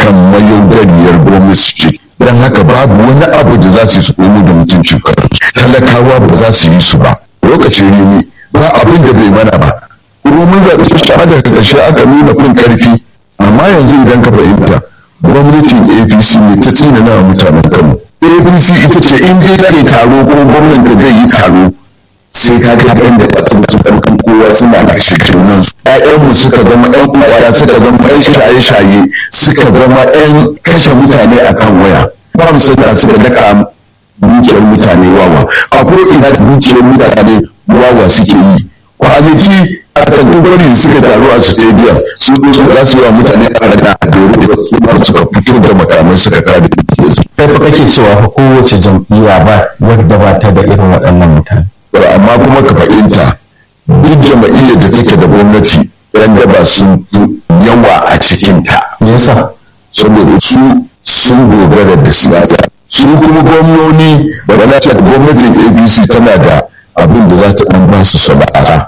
wannan mayaudariyar gwamnati ce, don haka babu wani abu da za su yi su komo da mutuncin kansu. Talakawa ba za su yi su ba. Lokacin rimi ba abin da bai mana ba. Kuma mun zaɓi shi a daga ƙarshe aka nuna kun ƙarfi, amma yanzu idan ka fahimta gwamnatin APC ne ta tsina na mutanen Kano. APC ita ce in dai zai taro ko gwamnati zai yi taro sai ka ga ɗan da ƙasar ƙarfin kowa suna kashe nan su. ‘Ya'yanmu suka zama ‘yan kwaya, suka zama ‘yan shaye-shaye, suka zama ‘yan kashe mutane a kan waya. Ba mu sanya suka daka dukiyar mutane wawa. A ko ina dukiyar mutane wawa suke yi. Kwanaki a kan gwamnati suka taru a stadium su za su yi wa mutane a rana a da su ba suka fito da makamai suka kare su. Kai fa kake cewa kowace jam'iyya ba wadda ba ta da irin waɗannan mutane. Amma kuma ka fahimta duk jama'iyyar da take da gwamnati yan daba sun yawa a cikinta. Me yasa? Saboda sun dogara da siyasa. Su kuma gwamnoni wadda gwamnatin APC tana da abin da za ta ɗan ba su sana'a.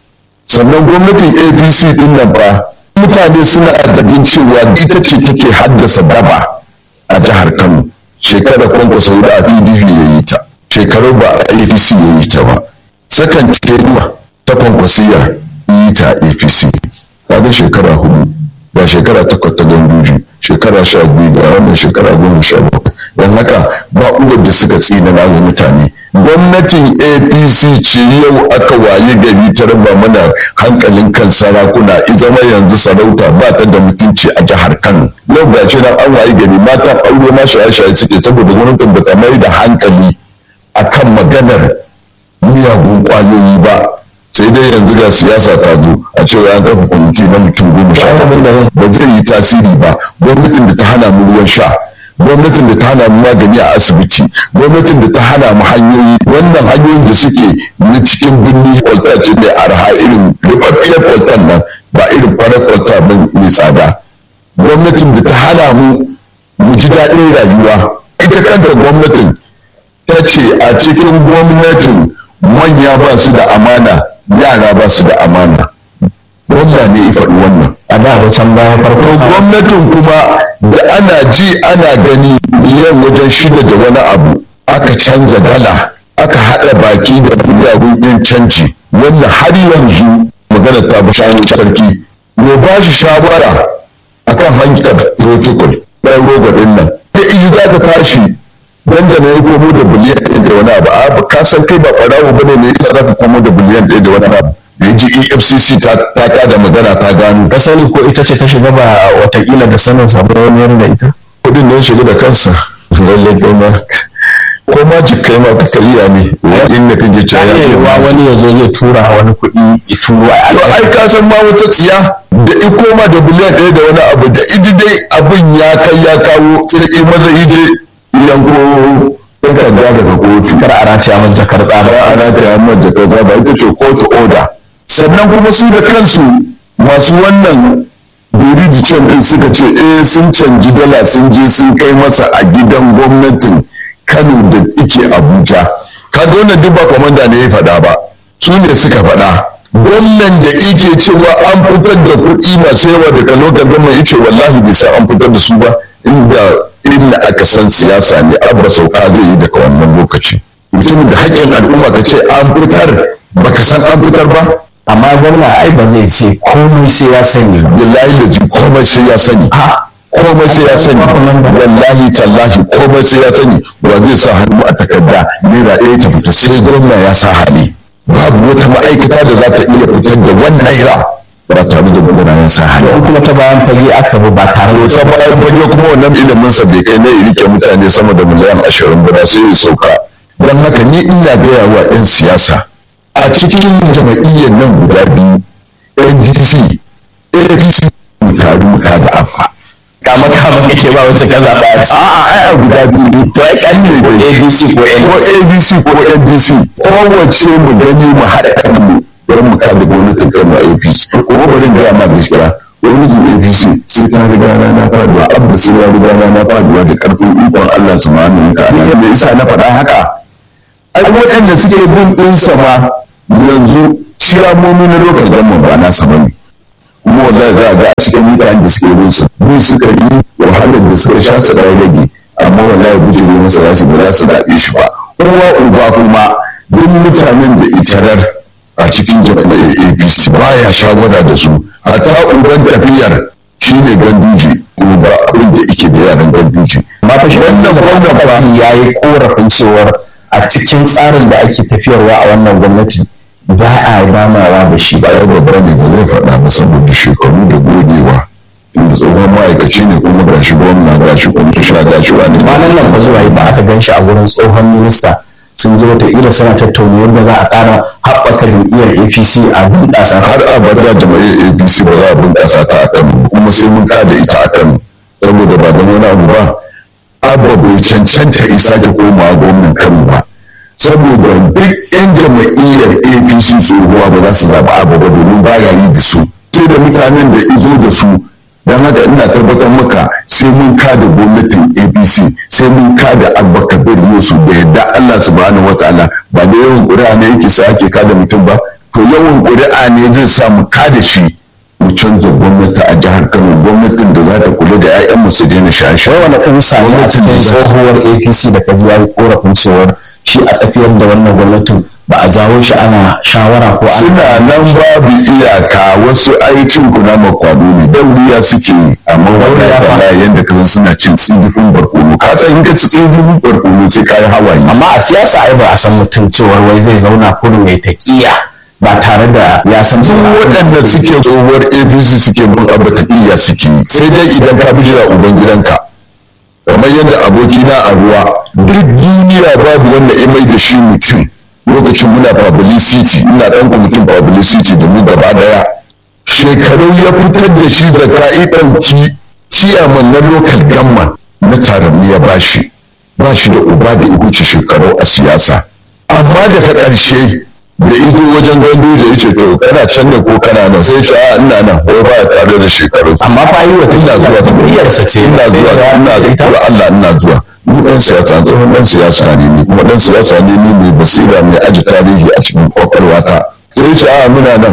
Sannan gwamnatin APC ɗin nan ba mutane suna zargin cewa ita ce take haddasa daba a jihar Kano. Shekarar Kwankwasa da PDP ya yi ta. Shekaru ba a APC ya yi ta ba. Sakan tenuwa ta Kwankwasiya yi ta APC. Kaga shekara 4 ga shekara 8 ta Ganduji, shekara 12 ga wannan shekara 17. Don haka ba uwar da suka tsina na mutane. Gwamnatin APC ce yau aka waye gari ta raba mana hankalin kan sarakuna, zama yanzu sarauta ba ta da mutunci a jihar Kano. Yau ga shi nan an waye gari matan aure ma shaye-shaye suke saboda gwamnatin ba ta mai da hankali akan maganar miyagun kwayoyi ba. Sai dai yanzu ga siyasa ta zo a cewa an kafa kwamiti na mutum 17 ba zai yi tasiri ba. Gwamnatin da ta hana mu ruwan sha, gwamnatin da ta hana mu magani a asibiti, gwamnatin da ta hana mu hanyoyi, wannan hanyoyin da suke na cikin birni kwalta ce mai arha irin rufaffiyar kwaltan nan ba irin farar kwalta mai tsada. Gwamnatin da ta hana mu ji daɗin rayuwa, ita kanta gwamnatin ta ce a cikin gwamnatin manya ba su da amana, yara ba su da amana. Wannan ne ya faɗi wannan. A da can bayan farko. Gwamnatin kuma da ana ji ana gani miliyan wajen 6 da wani abu aka canza dala, aka haɗa baki da miyagun yan canji, wanda har yanzu magana ta bi shanu sarki. Me ba shi shawara akan hankali protocol ɗan rogo ɗin nan. Da iji za ta tashi wanda na yi komo da biliyan 1 da wani abu. Ka san kai ba ɓarawo ba ne yasa za ka komo da biliyan 1 da wani abu. Da ji EFCC ta da magana ta gano. Ka sani ko ita ce ta shiga ba watakila da sanin sabon wani da ita? Kudin ne ya shiga da kansa. Lallai kai ma. Ko ma jikai ma ka kariya ne. Inda kake cewa ya wani ya zo zai tura wani kuɗi ya turo a to ai ka san ma wata tsiya da ikoma da biliyan 1 da wani abu da idi dai abin ya kai ya kawo sai maza ide yanko takarda daga kotu. kar a rataya man jakar tsaba. A rataya man jakar tsaba ita ce court order. Sannan kuma su da kansu masu wannan jurisdiction din suka ce sun canji dala sun je sun kai masa a gidan gwamnatin Kano da ike Abuja. Kaga wannan duk ba komanda ne ya faɗa ba, su ne suka faɗa. Wannan da ike cewa an fitar da kuɗi masu yawa daga lokacin gwamnati yace wallahi bai san an fitar da su ba, inda aka san siyasa ne Abba Sauka zai yi daga wannan lokaci. Mutumin da haƙƙin al'umma ka ce an fitar baka san an fitar ba. Amma gwamna ai ba zai ce komai sai ya sani. Billahi da ji komai sai ya sani. Komai sai ya sani. Wallahi tallahi komai sai ya sani. Ba zai sa hannu a takarda naira ɗaya ta fita sai gwamna ya sa hali. Babu wata ma'aikata da za ta iya fitar da wannan naira ba tare da gwamna ya sa hali. Kuma ta bayan fage aka bi ba tare da ta bayan fage kuma wannan ilimin sa bai kai na rike mutane sama da miliyan 20 ba sai ya sauka. Don haka ni ina gaya wa 'yan siyasa a cikin jama'iyyar nan guda biyu NDC APC taru ka da Abba. kama kake ba wacce ka zaɓa a ci. A'a guda biyu To ai kan ne ko ABC ko ABC ko NDC kowace mu gani mu haɗa kanmu don mu kare gwamnatin Kano a APC. Kuma bari in gaya ma gaskiya gwamnatin APC sai ta riga rana faduwa Abba sai ya riga rana faduwa da ƙarfin ikon Allah subhanahu wa ta'ala. Me yasa na faɗa haka? Ai waɗanda suke bin ɗinsa ma yanzu ciyamomi na lokal government ba nasa bane. Kuma wallahi za a ga a cikin mutanen da suke bin su bi suka yi wahalar da suka sha su ɗaya rage amma wallahi bijire masa za su ba za su zaɓe shi ba kowa uba kuma duk mutanen da itarar a cikin jami'ar apc baya shawara da su hatta uban tafiyar shine ganduje kuma ba abin da yake da yaran ganduje amma fa shi wannan gwamnati ya yi korafin cewar a cikin tsarin da ake tafiyarwa a wannan gwamnati ba a damawa da shi ba ya babba ne ba zai faɗa ba saboda shekaru da gogewa inda tsohon ma'aikaci ne kuma ga shi gwamna ga shi kuma sha ga shi wani kwanan nan ba zuwa ba aka gan shi a gurin tsohon minista sun zo wata ila suna tattauna yadda za a ƙara haɓaka jam'iyyar apc a bunƙasa har abada jam'iyyar apc ba za a bunƙasa ta a kano kuma sai mun kada ita a kano saboda ba da wani abu ba abba bai cancanta isa ta komawa gwamnan kano ba saboda duk yan jam'iyyar apc tsohuwa ba za su zaɓi abba ba domin ba ya yi da su sai da mutanen da izo da su don haka ina tabbatar maka sai mun kada gwamnatin apc sai mun kada abba kabir yusuf da yadda allah subhanahu wataala ba da yawan ƙuri'a ne yake sa ake kada mutum ba to yawan ƙuri'a ne zai sa mu kada shi mu canza gwamnati a jihar kano gwamnatin da za ta kula da 'ya'yanmu su daina shaye-shaye wani kan sami a cikin tsohuwar apc da ka ji ya yi korafin cewar shi a tafiyar da wannan gwamnatin ba a jawo shi ana shawara ko suna nan babu iyaka wasu aikin kuna makwado ne don wuya suke yi amma wanda yadda kasan suna cin tsigifin barkono ka san in ka ci tsigifin barkono sai ka yi hawaye amma a siyasa ai ba a san mutum cewar wai zai zauna kudu mai taƙiya ba tare da ya san su waɗanda suke tsohuwar apc suke bin abu taƙiya suke sai dai idan ka bi jira uban gidanka kamar yadda abokina a ruwa duk duniya babu wanda ya mai da shi mutum lokacin muna publicity ina ɗan mutum publicity da mu gaba daya shekaru ya fitar da shi zaka ya ɗauki ciyaman na local gamma na taron ya bashi ba shi da uba da wuce shekaru a siyasa amma daga ƙarshe da ido wajen gandu da yace to kana can da ko kana nan sai ce a ina nan ko ba tare da shekaru amma fa yi wa ina zuwa tafiyarsa ce ina zuwa Allah ina zuwa ni dan siyasa tsohon dan siyasa ne ni kuma dan siyasa ne ni mai basira mai aji tarihi a cikin kwakwalwata sai ce a muna nan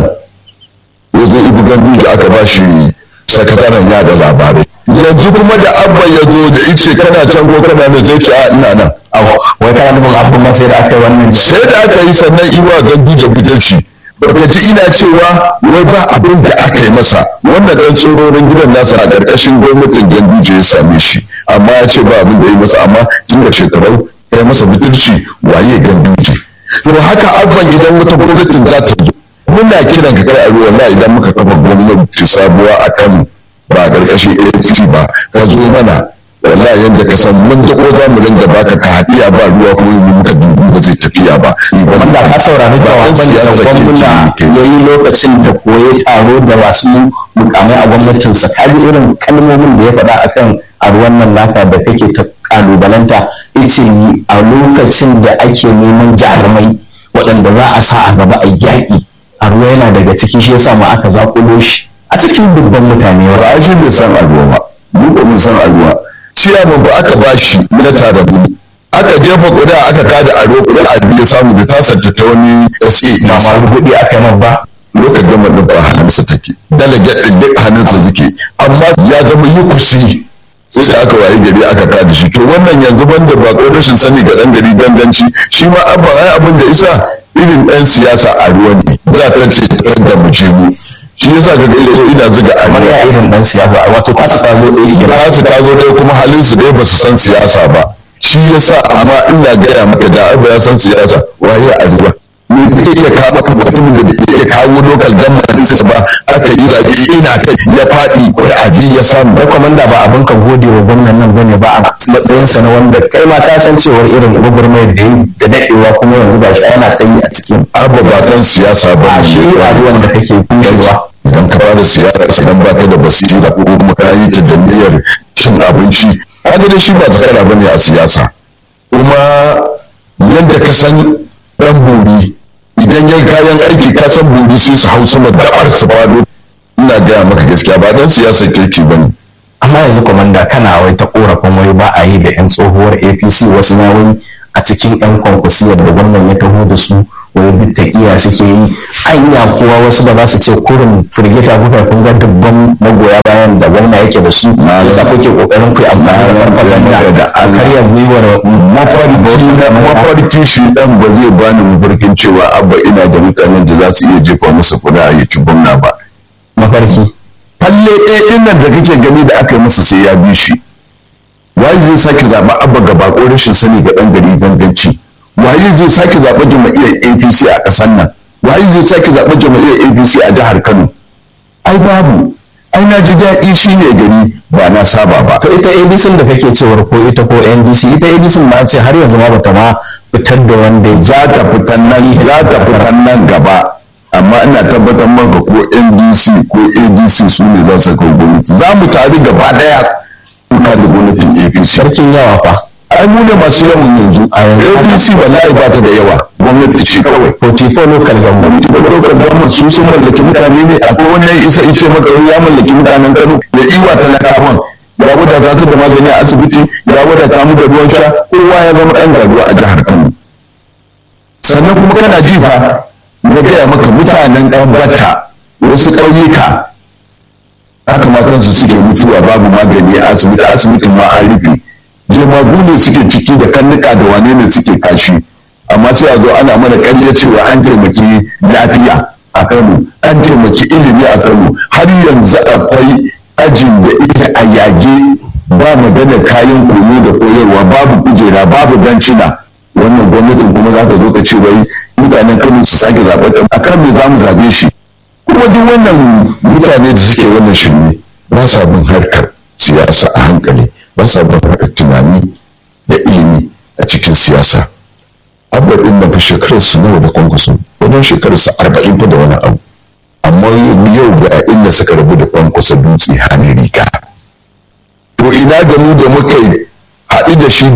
ya zo ibu gandu da aka ba shi sakataren yada labarai yanzu kuma da abba ya zo da ice kana can ko kana nan sai ce a ina nan wai kana nufin abba ma sai da aka yi wannan sai da aka yi sannan iwa gandu da fitarci baka ji ina cewa wai ba abin da aka yi masa wannan dan tsororin gidan nasa a ƙarƙashin gwamnatin ganduje ya same shi amma ya ce ba abin da ya yi masa amma tun da shekarau ya masa fitarci waye ganduje to haka abban idan wata gwamnatin za ta zo muna kiran ka kai a ruwa na idan muka kafa gwamnati sabuwa a kan ba a ƙarƙashin AFC ba ka zo mana wallahi yadda ka san mun da ko za mu rinda baka ka hadiya ba ruwa ko mu muka dubu ba zai tafiya ba wanda ka saurari jawaban da gwamna ya yi lokacin da koyi taro da wasu mukamai a gwamnatinsa ka ji irin kalmomin da ya faɗa akan a ruwan nan naka da kake ta kalubalanta ita a lokacin da ake neman jarumai waɗanda za a sa a gaba a yaƙi a ruwa yana daga ciki shi yasa ma aka zaƙulo shi a cikin dubban mutane ba a shi bai san alwa ba mu ba mun san alwa ciyaman ba aka ba shi minata da mu aka jefa ƙuri'a aka kada a roƙo da ya samu da tasarta ta wani SA ba ma rubuɗi aka yi ba lokacin gama ɗin ba hannunsa take delegate ɗin duk hannunsa suke amma ya zama yi kusi sai da aka wayi gari aka kada shi to wannan yanzu banda ba ko rashin sani ga ɗan gari ganganci shi ma abba ai abin da isa irin ɗan siyasa a ruwa ne za ta ce da mu je mu shi yasa ga gaida ina zuga a kamar ya irin dan siyasa wato kasa ta zo ɗaya ba su ta zo ɗaya kuma halin su ɗaya ba su san siyasa ba shi yasa amma ina gaya maka da abu ya san siyasa waye a ruwa me zai iya kawo maka mutumin da bai iya kawo local government ba aka yi zaɓe ina kai ya faɗi abi ya samu da komanda ba abin ka gode wa gwamnan nan bane ba a matsayinsa na wanda kai ma ka san cewar irin gwagwarmayar da yi da daɗewa kuma yanzu gashi ana ta yi a cikin abu ba san siyasa ba a shi abubuwan da kake kushewa idan ka fara siyasa idan ba ka da basira ko kuma ka yi ta da niyyar cin abinci kaga da shi ba zakara bane a siyasa kuma yadda ka san dan bori idan yan kayan aiki ka san bori sai su hau sama dabar su fado ina gaya maka gaskiya ba dan siyasar kirki bane amma yanzu komanda kana wai ta korafin wai ba a yi da yan tsohuwar APC wasu na wai a cikin yan kwankwasiyar da gwamnan ya taho da su wai ta iya suke yi anya kuwa wasu ba za su ce kurin firgita kuka kun ga dubban magoya bayan da gwamna yake da su yasa kuke kokarin ku amfani da farfaganda da karya gwiwar mafarki shi dan ba zai bani mafarkin cewa abba ina da mutanen da za su iya jefa masa kuda ya ci gwamna ba. Mafarki falle ɗaya ɗin nan da kake gani da aka yi masa sai ya bi shi. Waye zai sake zaɓa abba ga bako rashin sani ga ɗan gari ganganci? Waye zai sake zaɓa jama'iyyar APC a ƙasar nan? Waye zai sake zaɓa jama'iyyar APC a jihar Kano? Ai babu. Ai na ji daɗi shi ne gari ba na saba ba. To ita ADC da kake cewar ko ita ko NDC ita ADC ma ce har yanzu ma bata ma fitar da wanda za ta fitar nan gaba. Amma ina tabbatar maka ko NDC ko ADC su ne za su kawo gwamnati. Za mu tare gaba ɗaya kuka da gwamnatin APC. Sarkin yawa fa. Ai mu ne masu yawan yanzu. APC wallahi ba ta da yawa. Gwamnati ce kawai. 44 local government. Local government su sun mallaki mutane ne akwai wani isa ice maka ya mallaki mutanen Kano da iwa talakawan. Ya wadata su da magani a asibiti, ya wadata mu da ruwan sha, kowa ya zama ɗan garuwa a jihar Kano. Sannan kuma kana ji fa na gaya maka mutanen ɗan bata wasu ƙauyuka haka matansu suke mutuwa babu magani a asibiti, asibitin ma an rufe. Jemagu ne suke ciki da kannuka da wane ne suke kashi. Amma sai a zo ana mana ƙarya cewa an taimaki lafiya a Kano, an taimaki ilimi a Kano, har yanzu akwai ajin da ita a yage ba maganar kayan koyo da koyarwa, babu kujera, babu bencina. Wannan gwamnatin kuma za ka zo ka ce wai mutanen Kano su sake zaɓen a kan me za mu zaɓe shi. Kuma duk wannan mutane da suke wannan shirme ba sa bin harkar siyasa a hankali, ba sa bin harkar tunani da ilimi a cikin siyasa. Abba ɗin nan fa shekarar su nawa da kwankwaso, wajen shekarar su 40 fa da wani abu. Amma yau ga inda suka rabu da kwankwaso dutse hannun riga. To ina da mu da muka haɗu da shi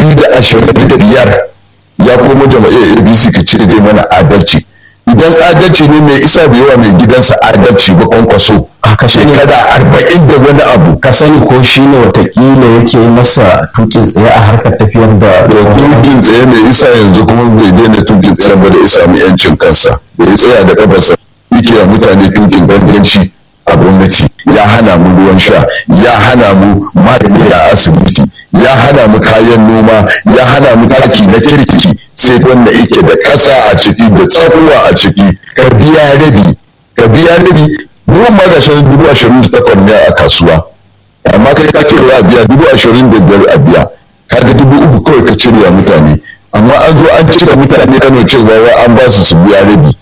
2025 ya koma jama'iyyar APC ka ce zai mana adalci. Idan adalci ne mai isa bai yawa mai gidansa adalci ba kwankwaso. Shekara 40 da wani abu. Ka sani ko shi ne watakila yake masa tukin tsaye a harkar tafiyar da tukin tsaye mai isa yanzu kuma bai daina tukin tsaye ba da isa mu yancin kansa. Da ya tsaya da kafarsa yake wa mutane tukin ganganci a gwamnati. Ya hana mu ruwan sha, ya hana mu magani a asibiti, ya hana mu kayan noma, ya hana mu taki na kirki, sai wanda yake da ƙasa a ciki da tsaruwa a ciki ka biya rabi ruwan ma da shan 28,000 ne a kasuwa, amma kai ka ce za a biya 25,000 a biya, kaga 3,000 kawai ka cire mutane, amma an zo an cire mutane Kano cewa an ba su biya rabi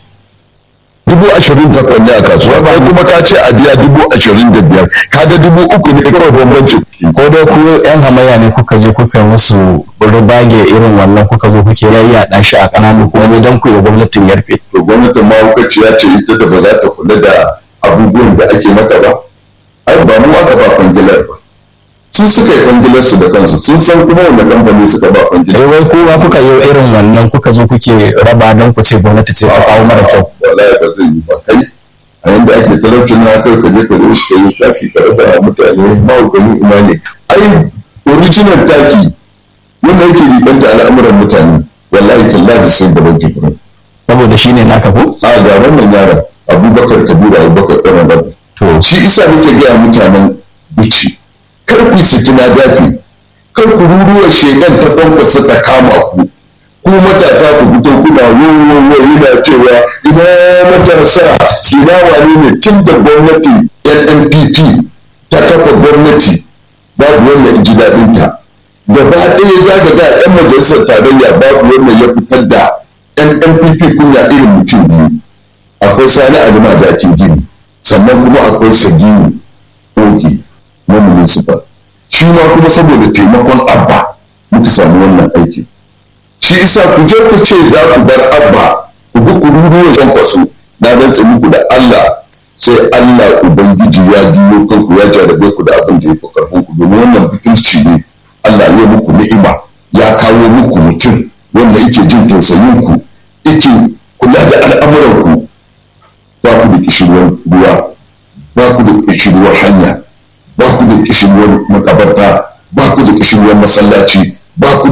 28,000 ne a kasuwa, ba kuma ka ce a biya 25,000, kaga 3,000 ne kawai bambanci. Ko dai ku yan hamayya ne kuka je kuka musu rubage irin wannan kuka zo kuke yayyada shi a ƙananan kuma ne don ku yi gwamnatin yarfe. To gwamnatin ma ya ce ita da ba za ta kula da abubuwan da ake mata ba. Ai ba mu aka ba kwangilar ba. Sun suka yi kwangilar su da kansu, sun san kuma wanda kamfani suka ba kwangilar. Wai kuma kuka yi irin wannan kuka zo kuke raba don ku ce gwamnati ce ta kawo mara kyau. Wallahi ba zai yi ba kai. A yanda ake talaucin na kai ka je ka zo ka yi taki ka raba mutane ma'aikani kuma ne. Ai original taki wanda yake ribanta al'amuran mutane wallahi tallahi sai gaban jibirin. Saboda shi ne naka ko? A ga wannan yaron Abubakar Kabiru Abubakar ɗan Rabi. To shi isa nake gaya mutanen Bichi. Kar ku saki na dafi, kar ku ruruwa shegan ta kwankwasa ta kama ku. Ku matasa ku fito kuna wowowo yana cewa ina matasa ina wane ne tun da gwamnati NNPP ta kafa gwamnati babu wanda ji daɗinta. Gaba ɗaya za ka ga 'yan majalisar tarayya babu wanda ya fitar da NNPP kunya irin mutum biyu. Akwai Sani Alima da ake gini, sannan kuma akwai Sagini Ogi na municipal. Shi ma kuma saboda taimakon Abba muka samu wannan aikin. Shi isa ku je ku ce za ku bar Abba ku bi ku ruruwa kwankwaso na rantsa muku da Allah sai Allah Ubangiji ya juyo kanku ya jarabe ku da abin da ya fi karfin ku domin wannan butulci ne. Allah ya muku ni'ima ya kawo muku mutum wanda yake jin tausayin ku yake kula da al'amuran ku. Ba ku da kishirwar ruwa, ba ku da kishirwar hanya, ba ku da kishirwar makabarta, ba ku da kishirwar masallaci, ba ku da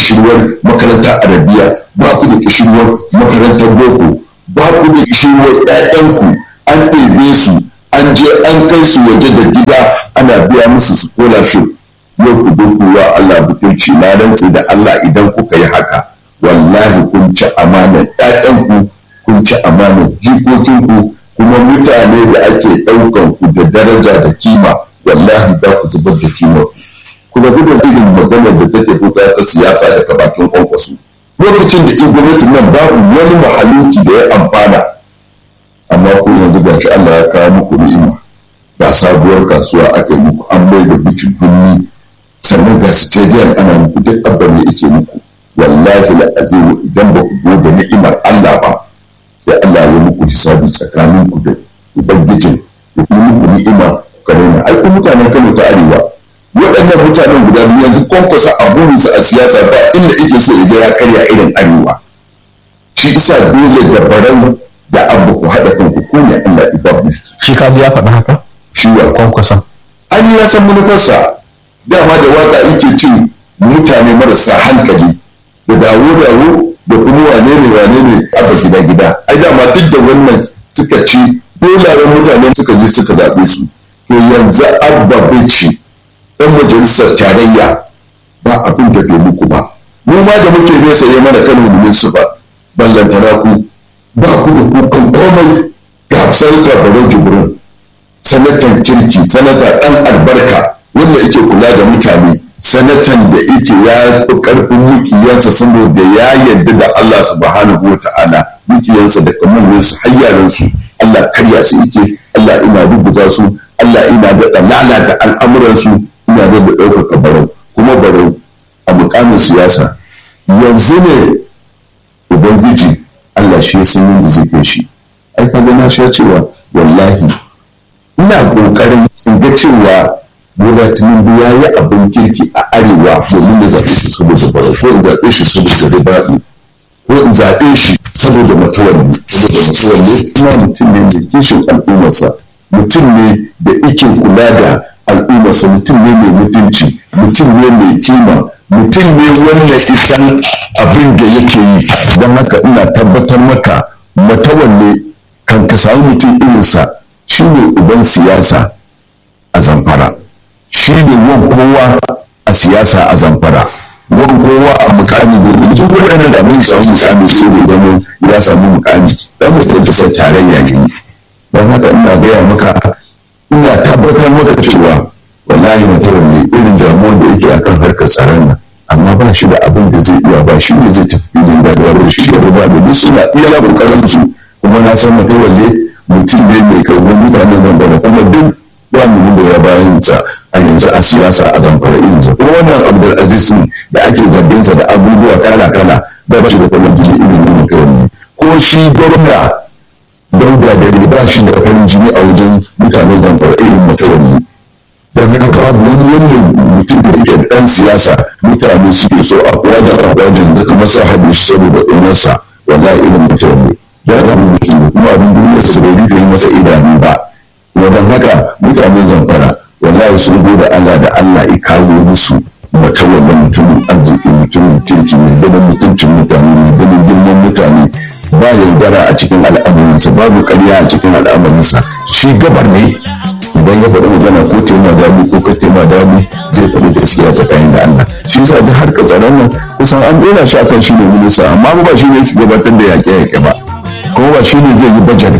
kishirwar makarantar arabiya, ba ku da kishirwar makarantar boko, ba ku da kishirwar 'ya'yanku an ɗebe su an je an kai su waje da gida ana biya musu scholarship. Yau ku zo ku wa Allah butulci, na rantse da Allah idan kuka yi haka wallahi kun ci amanar 'ya'yanku, kun ci amanar jikokinku, kuma mutane da ake ɗaukan ku da daraja da kima wallahi za ku zubar da kima. Kuma duk da irin maganar da take fita ta siyasa daga bakin Kwankwaso, lokacin da gwamnatin nan babu wani mahaluki da ya amfana, amma ku yanzu ga shi Allah ya kawo muku ni'ima, ga sabuwar kasuwa aka yi muku, an mai da bikin birni, sannan ga stadium ana muku, duk abba ne yake muku. Wallahi la azimu idan ba ku gode ni'imar Allah ba, sai Allah ya muku hisabi tsakanin ku da ubangijin da yi muku ni'ima ku kare na. Ai mutanen Kano ta Arewa, waɗannan mutanen guda biyu yanzu Kwankwaso a burinsa a siyasa ba inda yake so ya ya karya irin Arewa. Shi isa dole da Barau da Abba ku haɗa kanku ko ne Allah ibabu. Shi kaji ya faɗa haka? Shi wa Kwankwason. An yi san manufarsa, dama da waka yake cin mutane marasa hankali da dawo da kuma wane ne Abba gida. Ai dama duk da wannan suka ci dolayen mutane suka je suka zaɓe su. To yanzu Abba bai ci ɗan majalisar tarayya ba abin da bai muku ba. Mu ma da muke nesa ya mana Kano mu ba, ballantana ku ba ku da kukan komai. Ga sanata Barau Jibrin, sanatan kirki, sanata ɗan albarka wanda yake kula da mutane, sanatan da yake ya fi ƙarfin mukiyansa saboda ya yarda da Allah subhanahu wa ta'ala, mukiyansa da kamannin su hayyaran su Allah karya su yake, Allah ina rubuta su, Allah ina da lalata al'amuran su, ina da ɗaukaka Barau. Kuma Barau a mukamin siyasa yanzu ne ubangiji Allah shi ya san yadda zai kai shi. Ai kaga na sha cewa wallahi ina kokarin in ga cewa Bola Tinubu ya yi abin kirki a Arewa domin da zaɓe shi saboda Barau, ko in zaɓe shi saboda Ribaɗi, ko in zaɓe shi saboda Matawalle. Kuma mutum ne mai kishin al'ummarsa, mutum ne da yake kula da al'ummarsa, mutum ne mai mutunci, mutum ne mai kima, mutum ne wanda isan abin da yake yi. Don haka ina tabbatar maka Matawalle kan ka samu mutum irinsa shi ne uban siyasa a Zamfara, shi ne wan kowa a siyasa a Zamfara, wan kowa a mukami domin duk waɗannan da abin samu mukami sai da zama ya samu mukami dan mutum da sai tarayya ne. Don haka ina gaya maka, ina tabbatar maka cewa wallahi Matawalle irin damuwar da yake akan harkar tsaron nan, amma ba shi da abin da zai iya, ba shi ne zai tafi filin da shi ya ruba da duk suna iya kokarin su. Kuma na san Matawalle mutum ne mai karɓar mutane nan bane, kuma duk wani da ya bayan sa a yanzu a siyasa a Zamfara irinsa. Kuma wannan Abdulaziz da ake zambinsa da abubuwa kala ba shi da kwallon jini irin Matawalle. Ko shi gwamna Dauda Dare ba shi da farin jini a wajen mutanen Zamfara irin Matawalle. Don haka babu wani mutum da yake ɗan siyasa mutane suke so a wajen zaka masa haɗe shi saboda ɗonarsa, wallahi irin Matawalle. Ya zama mutum da kuma abin duniya su bai da yi masa idanu ba. Don haka mutanen Zamfara wallahi sun gode Allah da Allah ya kawo musu Matawalle, mutumin arziki, mutumin kirki, mai ganin mutuncin mutane, mai ganin girman mutane, ba yaudara a cikin al'amuransa, babu ƙarya a cikin al'amuransa. Shi gabar ne, idan ya faɗi magana ko tema dami ko ka tema dami zai faɗi gaskiya tsakanin da Allah. Shi yasa duk harkar tsaron nan kusan an ɗora shi akan shi ne minista, amma ba shi ne yake gabatar da yaƙe-yaƙe ba, kuma ba shi ne zai yi bajet